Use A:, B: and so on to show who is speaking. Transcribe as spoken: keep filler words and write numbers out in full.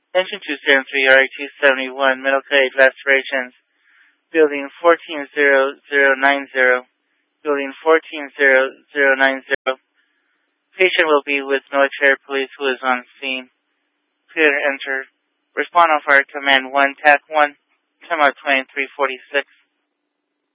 A: Engine two seventy-three, R A two seventy-one, medical aid lacerations. Building fourteen zero zero nine zero. Building fourteen zero zero nine zero. Patient will be with military police who is on scene. Clear to enter. Respond on fire command one, T A C one, time out twenty-three forty-six.